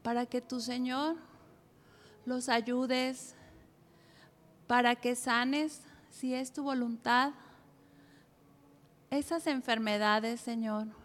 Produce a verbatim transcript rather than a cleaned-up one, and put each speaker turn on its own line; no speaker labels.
para que tu Señor los ayudes, para que sanes, si es tu voluntad, esas enfermedades, Señor.